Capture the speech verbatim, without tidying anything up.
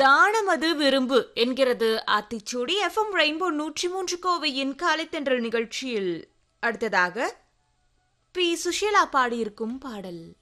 தானமது விரும்பு என்கிறது Aathichoodi. FM rainbow நூற்றி மூன்று கோவையின் காலைத்தென்றல் நிகழ்ச்சியில் அடுத்ததாக பி சுஷீலா பாடியிருக்கும் பாடல்.